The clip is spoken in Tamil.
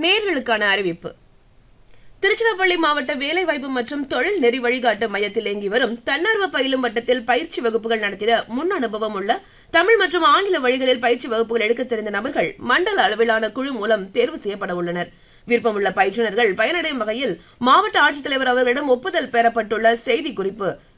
நேயர்களுக்கான அறிவிப்பு. திருச்சிராப்பள்ளி மாவட்ட வேலைவாய்ப்பு மற்றும் தொழில் நெறி வழிகாட்டு மையத்தில் இயங்கி வரும் தன்னார்வ பயிலும் வட்டத்தில் பயிற்சி வகுப்புகள் நடத்திட முன் அனுபவம் உள்ள தமிழ் மற்றும் ஆங்கில வழிகளில் பயிற்சி வகுப்புகள் எடுக்க தெரிந்த நபர்கள் மண்டல அளவிலான குழு மூலம் தேர்வு செய்யப்பட உள்ளனர். விருப்பமுள்ள பயிற்றுநர்கள் பயனடையும் வகையில் மாவட்ட ஆட்சித்தலைவர் அவர்களிடம் ஒப்புதல் பெறப்பட்டுள்ள செய்தி குறிப்பு